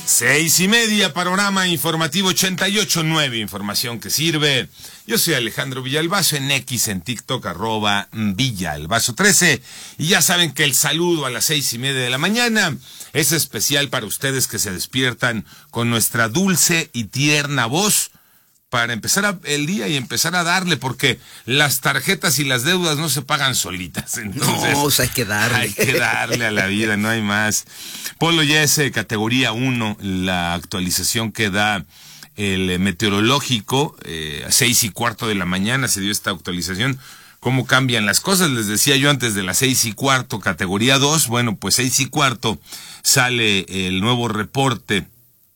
6:30, panorama informativo 88.9, información que sirve. Yo soy Alejandro Villalbazo, en X, en TikTok, @Villalbazo13. Y ya saben que el saludo a las 6:30 de la mañana es especial para ustedes que se despiertan con nuestra dulce y tierna voz para empezar el día y empezar a darle, porque las tarjetas y las deudas no se pagan solitas. Entonces, no, hay que darle. Hay que darle a la vida, no hay más. Polo ya es categoría 1, la actualización que da el meteorológico, a 6:15 de la mañana se dio esta actualización. ¿Cómo cambian las cosas? Les decía yo antes de las 6:15, categoría 2, bueno, pues 6:15 sale el nuevo reporte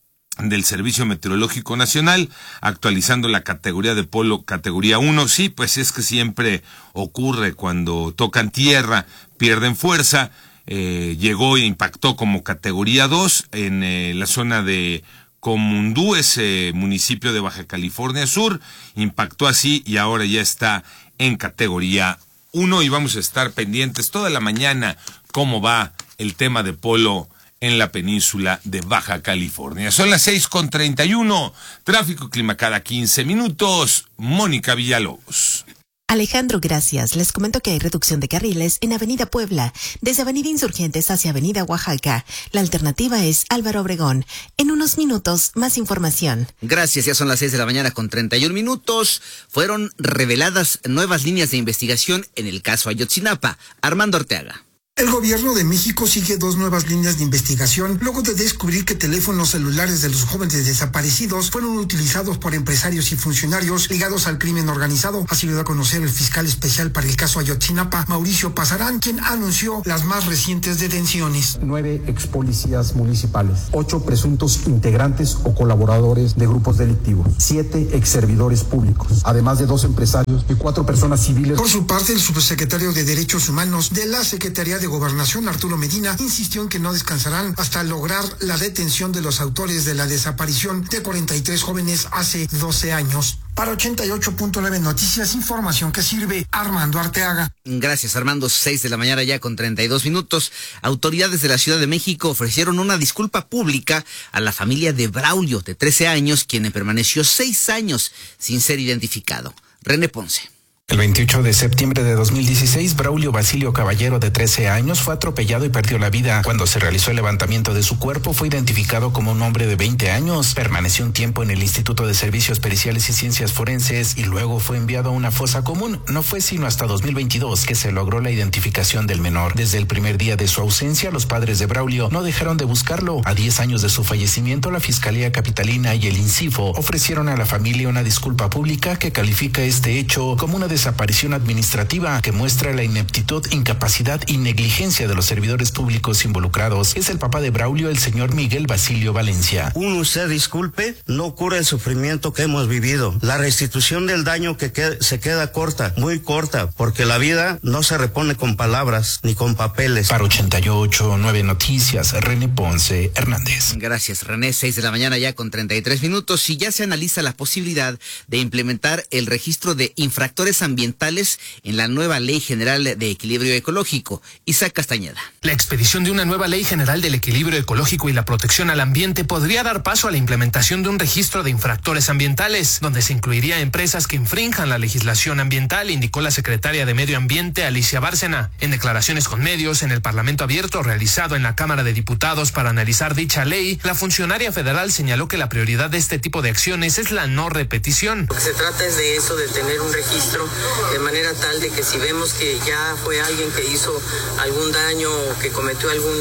del Servicio Meteorológico Nacional, actualizando la categoría de polo, categoría 1. Sí, pues es que siempre ocurre cuando tocan tierra, pierden fuerza. Llegó e impactó como categoría 2 en la zona de Comundú, ese municipio de Baja California Sur, impactó así y ahora ya está en categoría 1 y vamos a estar pendientes toda la mañana cómo va el tema de polo en la península de Baja California. Son las 6:31, tráfico clima cada 15 minutos. Mónica Villalobos. Alejandro, gracias. Les comento que hay reducción de carriles en Avenida Puebla, desde Avenida Insurgentes hacia Avenida Oaxaca. La alternativa es Álvaro Obregón. En unos minutos, más información. Gracias, ya son las 6:31 minutos. Fueron reveladas nuevas líneas de investigación en el caso Ayotzinapa. Armando Arteaga. El gobierno de México sigue 2 nuevas líneas de investigación luego de descubrir que teléfonos celulares de los jóvenes desaparecidos fueron utilizados por empresarios y funcionarios ligados al crimen organizado. Así lo dio a conocer el fiscal especial para el caso Ayotzinapa, Mauricio Pasarán, quien anunció las más recientes detenciones. 9 ex policías municipales, 8 presuntos integrantes o colaboradores de grupos delictivos, 7 ex servidores públicos, además de 2 empresarios y 4 personas civiles. Por su parte, el subsecretario de Derechos Humanos de la Secretaría de Gobernación, Arturo Medina, insistió en que no descansarán hasta lograr la detención de los autores de la desaparición de 43 jóvenes hace 12 años. Para 88.9 Noticias, información que sirve, Armando Arteaga. Gracias, Armando. 6 de la mañana ya con 32 minutos. Autoridades de la Ciudad de México ofrecieron una disculpa pública a la familia de Braulio, de 13 años, quien permaneció 6 años sin ser identificado. René Ponce. El 28 de septiembre de 2016, Braulio Basilio Caballero, de 13 años, fue atropellado y perdió la vida. Cuando se realizó el levantamiento de su cuerpo, fue identificado como un hombre de 20 años. Permaneció un tiempo en el Instituto de Servicios Periciales y Ciencias Forenses y luego fue enviado a una fosa común. No fue sino hasta 2022 que se logró la identificación del menor. Desde el primer día de su ausencia, los padres de Braulio no dejaron de buscarlo. A 10 años de su fallecimiento, la Fiscalía Capitalina y el INCIFO ofrecieron a la familia una disculpa pública que califica este hecho como una desaparición administrativa que muestra la ineptitud, incapacidad y negligencia de los servidores públicos involucrados. Es el papá de Braulio, el señor Miguel Basilio Valencia. Usted disculpe, no cura el sufrimiento que hemos vivido. La restitución del daño se queda corta, muy corta, porque la vida no se repone con palabras ni con papeles. Para 88.9 Noticias, René Ponce Hernández. Gracias, René. 6 de la mañana ya con 33 minutos y ya se analiza la posibilidad de implementar el registro de infractores ambientales en la nueva Ley General de Equilibrio Ecológico. Isaac Castañeda. La expedición de una nueva Ley General del Equilibrio Ecológico y la protección al ambiente podría dar paso a la implementación de un registro de infractores ambientales, donde se incluiría empresas que infrinjan la legislación ambiental, indicó la secretaria de Medio Ambiente, Alicia Bárcena. En declaraciones con medios en el Parlamento Abierto realizado en la Cámara de Diputados para analizar dicha ley, la funcionaria federal señaló que la prioridad de este tipo de acciones es la no repetición. Lo que se trata es de eso, de tener un registro de manera tal de que si vemos que ya fue alguien que hizo algún daño o que cometió algún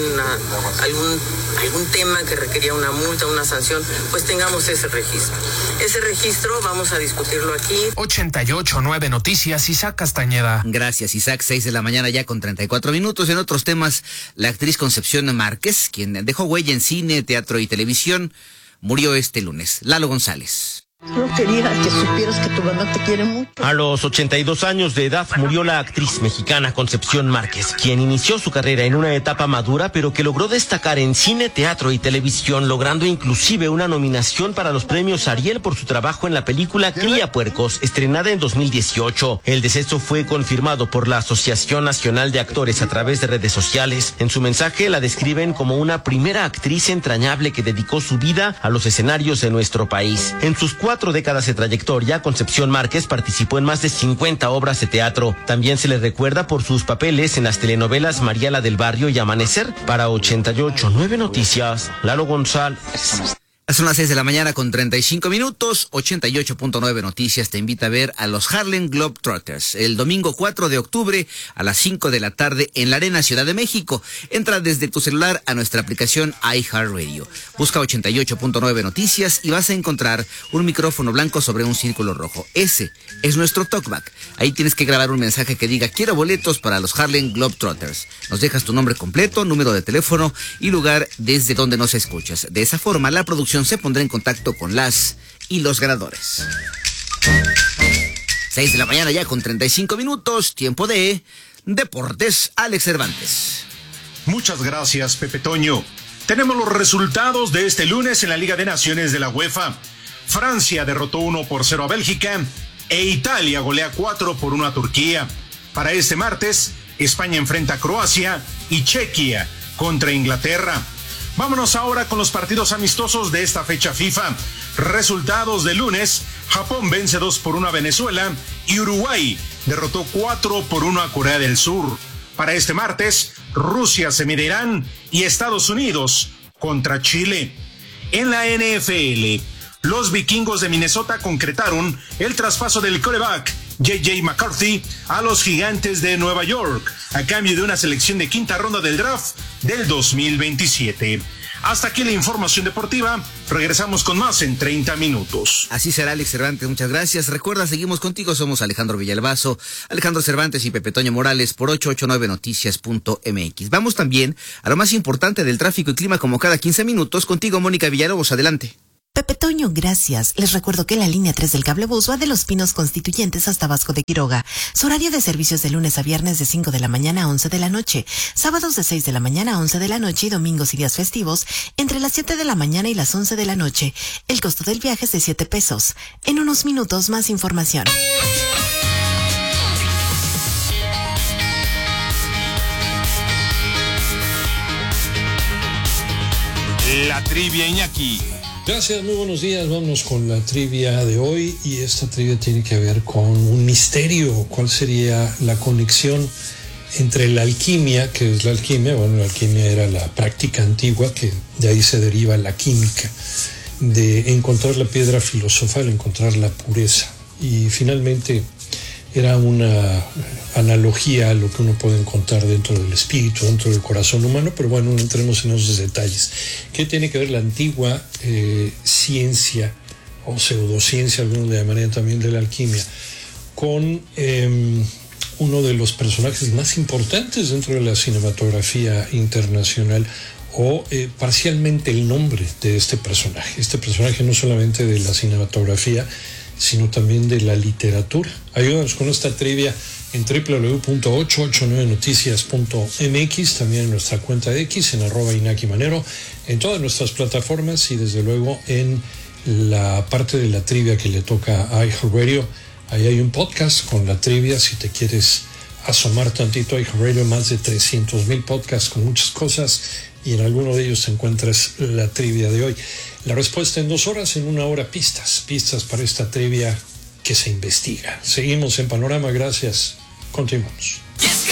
tema que requería una multa, una sanción, pues tengamos ese registro. Ese registro vamos a discutirlo aquí. 88.9 Noticias, Isaac Castañeda. Gracias, Isaac. 6 de la mañana ya con 34 minutos. En otros temas, la actriz Concepción Márquez, quien dejó huella en cine, teatro y televisión, murió este lunes. Lalo González. Yo quería que supieras que tu mamá te quiere mucho. A los 82 años de edad murió la actriz mexicana Concepción Márquez, quien inició su carrera en una etapa madura, pero que logró destacar en cine, teatro y televisión, logrando inclusive una nominación para los premios Ariel por su trabajo en la película Cría Puercos, estrenada en 2018. El deceso fue confirmado por la Asociación Nacional de Actores a través de redes sociales. En su mensaje la describen como una primera actriz entrañable que dedicó su vida a los escenarios de nuestro país. En sus 4 décadas de trayectoria, Concepción Márquez participó en más de 50 obras de teatro. También se le recuerda por sus papeles en las telenovelas Mariala del Barrio y Amanecer. Para 88.9 Noticias, Lalo González. Son las 6 de la mañana con 35 minutos. 88.9 Noticias te invita a ver a los Harlem Globetrotters el domingo 4 de octubre a las 5 de la tarde en la Arena Ciudad de México. Entra desde tu celular a nuestra aplicación iHeartRadio. Busca 88.9 Noticias y vas a encontrar un micrófono blanco sobre un círculo rojo. Ese es nuestro talkback. Ahí tienes que grabar un mensaje que diga: quiero boletos para los Harlem Globetrotters. Nos dejas tu nombre completo, número de teléfono y lugar desde donde nos escuchas. De esa forma, la producción se pondrá en contacto con las y los ganadores. 6 de la mañana ya con 35 minutos, tiempo de Deportes. Alex Cervantes. Muchas gracias, Pepe Toño. Tenemos los resultados de este lunes en la Liga de Naciones de la UEFA. Francia derrotó 1-0 a Bélgica e Italia golea 4-1 a Turquía. Para este martes, España enfrenta a Croacia y Chequia contra Inglaterra. Vámonos ahora con los partidos amistosos de esta fecha FIFA. Resultados de lunes: Japón vence 2-1 a Venezuela y Uruguay derrotó 4-1 a Corea del Sur. Para este martes, Rusia se mide a Irán y Estados Unidos contra Chile. En la NFL, los vikingos de Minnesota concretaron el traspaso del quarterback J.J. McCarthy a los Gigantes de Nueva York a cambio de una selección de quinta ronda del draft del 2027. Hasta aquí la información deportiva. Regresamos con más en 30 minutos. Así será, Alex Cervantes. Muchas gracias. Recuerda, seguimos contigo. Somos Alejandro Villalbazo, Alejandro Cervantes y Pepe Toño Morales por 889noticias.mx. Vamos también a lo más importante del tráfico y clima como cada 15 minutos. Contigo, Mónica Villalobos. Adelante. Pepe Toño, gracias. Les recuerdo que la línea 3 del cablebús va de Los Pinos Constituyentes hasta Vasco de Quiroga. Su horario de servicios de lunes a viernes de 5 de la mañana a 11 de la noche, sábados de 6 de la mañana a 11 de la noche y domingos y días festivos entre las 7 de la mañana y las 11 de la noche. El costo del viaje es de 7 pesos. En unos minutos más información. La trivia, Iñaki. Gracias, muy buenos días. Vámonos con la trivia de hoy y esta trivia tiene que ver con un misterio. ¿Cuál sería la conexión entre la alquimia? ¿Qué es la alquimia? Bueno, la alquimia era la práctica antigua, que de ahí se deriva la química, de encontrar la piedra filosofal, encontrar la pureza. Y finalmente era una analogía a lo que uno puede encontrar dentro del espíritu, dentro del corazón humano, pero bueno, no entremos en esos detalles. ¿Qué tiene que ver la antigua ciencia o pseudociencia, algunos le llamarían también, de la alquimia, con uno de los personajes más importantes dentro de la cinematografía internacional, o parcialmente el nombre de este personaje? Este personaje no solamente de la cinematografía, sino también de la literatura. Ayúdanos con esta trivia en www.889noticias.mx, también en nuestra cuenta de X, en @InakiManero, en todas nuestras plataformas y desde luego en la parte de la trivia que le toca a iHeartRadio. Ahí hay un podcast con la trivia, si te quieres asomar tantito a iHeartRadio, más de 300,000 podcasts con muchas cosas, y en alguno de ellos te encuentras la trivia de hoy. La respuesta en 2 horas, en 1 hora pistas para esta trivia que se investiga. Seguimos en Panorama, gracias. Continuamos.